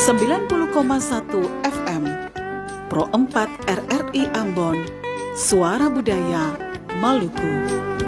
90,1 FM Pro 4 RRI Ambon, Suara Budaya Maluku.